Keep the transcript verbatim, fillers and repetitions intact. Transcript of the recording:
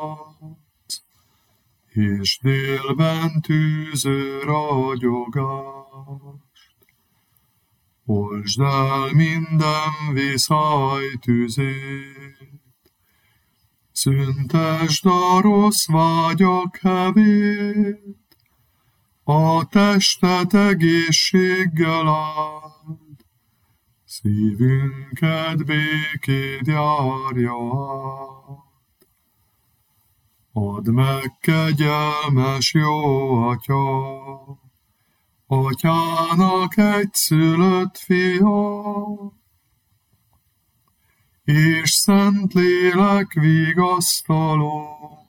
és délben tűző ragyogást. Oltsd el minden viszály tüzét, szüntesd a rossz vágyak hevét, a testet egészséggel áld, szívünket békéd járja át. Add meg, kegyelmes jó Atya, Atyának egyszülött fia, és Szentlélek vigasztaló,